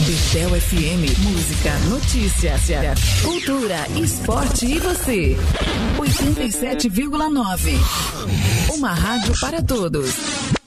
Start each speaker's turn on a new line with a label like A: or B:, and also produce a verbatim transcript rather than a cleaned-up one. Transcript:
A: Bebel F M, música, notícia, cultura, esporte e você. oitenta e sete vírgula nove. Uma rádio para todos.